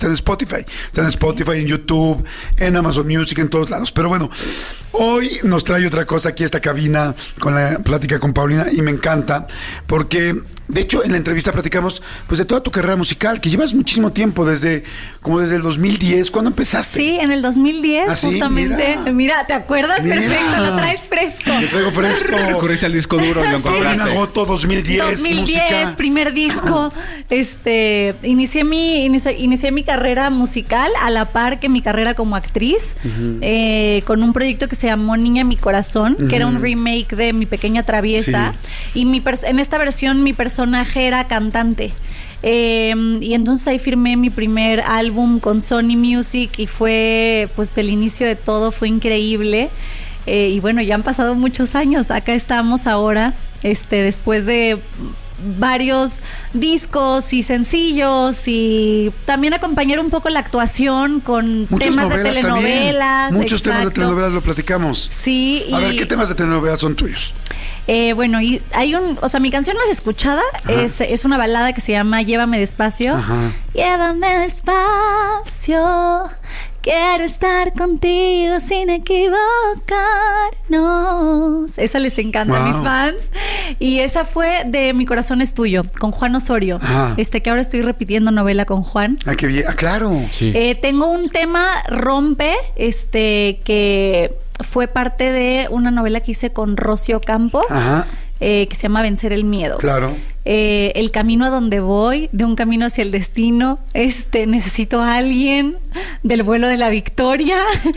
Está en Spotify. Está en Spotify, en YouTube, en Amazon Music, en todos lados. Pero bueno, hoy nos trae otra cosa aquí a esta cabina con la plática con Paulina y me encanta porque, de hecho, en la entrevista platicamos pues de toda tu carrera musical, que llevas muchísimo tiempo, desde el 2010. ¿Cuándo empezaste? Sí, en el 2010, ¿Ah, sí? justamente. Mira, ¿te acuerdas? Mira. Perfecto, lo traes fresco. Te traigo fresco. Recurriste al disco duro y lo Paulina encontraste. Goto, 2010, 2010, música. primer disco. Inicié mi carrera musical a la par que mi carrera como actriz, con un proyecto que se llamó Niña Mi Corazón, que era un remake de Mi Pequeña Traviesa. Sí. Y en esta versión mi personaje era cantante. Y entonces ahí firmé mi primer álbum con Sony Music y fue pues el inicio de todo, fue increíble. Y bueno, ya han pasado muchos años. Acá estamos ahora, después de varios discos y sencillos, y también acompañar un poco la actuación con Muchas temas de novelas telenovelas. también. Muchos temas de exacto. telenovelas lo platicamos. Sí. A ver, ¿qué temas de telenovelas son tuyos? Bueno, y hay mi canción más escuchada es una balada que se llama Llévame Despacio. Ajá. Llévame despacio, quiero estar contigo sin equivocarnos. Esa les encanta a mis fans. Y esa fue de Mi Corazón es Tuyo, con Juan Osorio. Ajá. Que ahora estoy repitiendo novela con Juan. Ah, qué bien. Ah, claro. Sí. Tengo un tema Rompe, que fue parte de una novela que hice con Rocío Campo. Ajá. Que se llama Vencer el Miedo. Claro. El camino a donde voy, de un camino hacia el destino. Necesito a alguien, del vuelo de la victoria.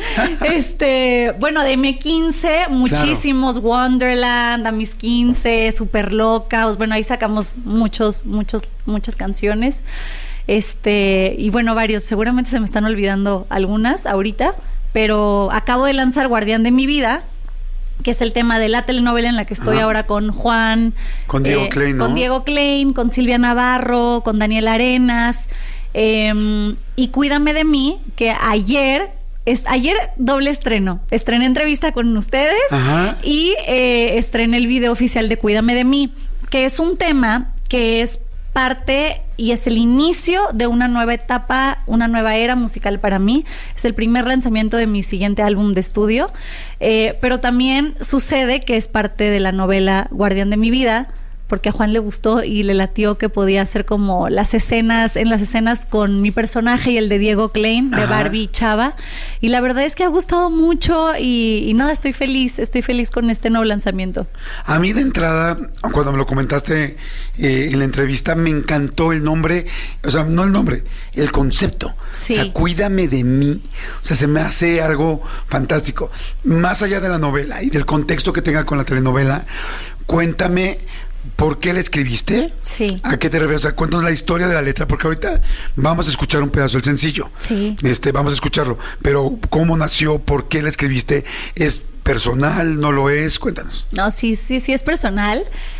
Bueno, de M15, muchísimos. Claro. Wonderland, a mis 15, Super Loca. Bueno, ahí sacamos muchas canciones. Y bueno, varios. Seguramente se me están olvidando algunas ahorita. Pero acabo de lanzar Guardián de mi vida, que es el tema de la telenovela en la que estoy ahora con Juan. Con Diego Klein, ¿no? Con Diego Klein, con Silvia Navarro, con Daniel Arenas. Y Cuídame de mí, que ayer doble estreno. Estrené entrevista con ustedes. Ajá. Y estrené el video oficial de Cuídame de mí, que es un tema que es parte y es el inicio de una nueva etapa, una nueva era musical para mí. Es el primer lanzamiento de mi siguiente álbum de estudio, pero también sucede que es parte de la novela Guardián de mi vida, porque a Juan le gustó y le latió que podía hacer como en las escenas con mi personaje y el de Diego Klein, de Barbie y Chava. Y la verdad es que ha gustado mucho y nada, estoy feliz con este nuevo lanzamiento. A mí de entrada, cuando me lo comentaste en la entrevista, me encantó el nombre, o sea, no el nombre, el concepto. Sí. O sea, Cuídame de mí. O sea, se me hace algo fantástico. Más allá de la novela y del contexto que tenga con la telenovela, cuéntame. ¿Por qué la escribiste? Sí. ¿A qué te refieres? O sea, cuéntanos la historia de la letra, porque ahorita vamos a escuchar un pedazo del sencillo. Sí. Vamos a escucharlo. Pero, ¿cómo nació? ¿Por qué la escribiste? ¿Es personal? ¿No lo es? Cuéntanos. No, sí, es personal.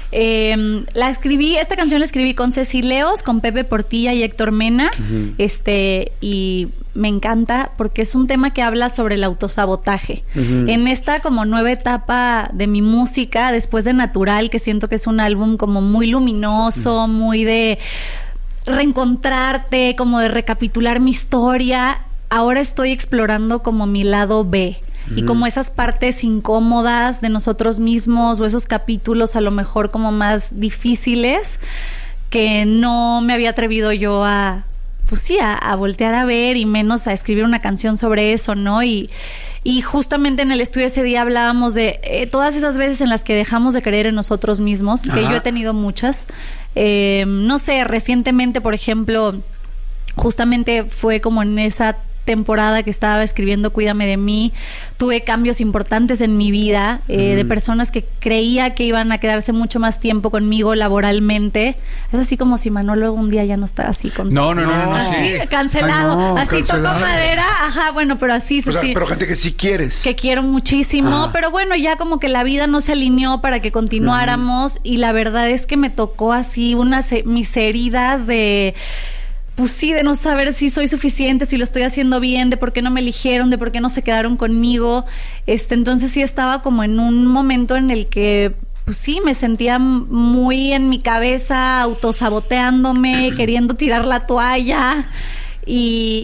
Esta canción la escribí con Ceci Leos, con Pepe Portilla y Héctor Mena. Y me encanta porque es un tema que habla sobre el autosabotaje. En esta como nueva etapa de mi música, después de Natural, que siento que es un álbum como muy luminoso, muy de reencontrarte, como de recapitular mi historia. Ahora estoy explorando como mi lado B. Y como esas partes incómodas de nosotros mismos, o esos capítulos a lo mejor como más difíciles que no me había atrevido yo a voltear a ver, y menos a escribir una canción sobre eso, ¿no? Y justamente en el estudio ese día hablábamos de todas esas veces en las que dejamos de creer en nosotros mismos, que yo he tenido muchas. No sé, recientemente, por ejemplo, justamente fue como en esa temporada que estaba escribiendo Cuídame de mí, tuve cambios importantes en mi vida, de personas que creía que iban a quedarse mucho más tiempo conmigo laboralmente. Es así como si Manolo un día ya no está así conmigo. No, así, sí. cancelado. Ay, no, así cancelado. tocó madera. Ajá, bueno, pero así O sea, sí. pero gente que sí quieres. Que quiero muchísimo, pero bueno, ya como que la vida no se alineó para que continuáramos, y la verdad es que me tocó así mis heridas de... Pues sí, de no saber si soy suficiente, si lo estoy haciendo bien, de por qué no me eligieron, de por qué no se quedaron conmigo. Entonces sí estaba como en un momento en el que, pues sí, me sentía muy en mi cabeza, autosaboteándome, queriendo tirar la toalla. y